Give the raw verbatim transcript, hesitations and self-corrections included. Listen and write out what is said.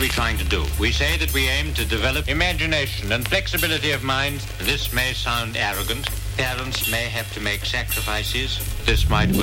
we trying to do? We say that we aim to develop imagination and flexibility of mind. This may sound arrogant. Parents may have to make sacrifices. This might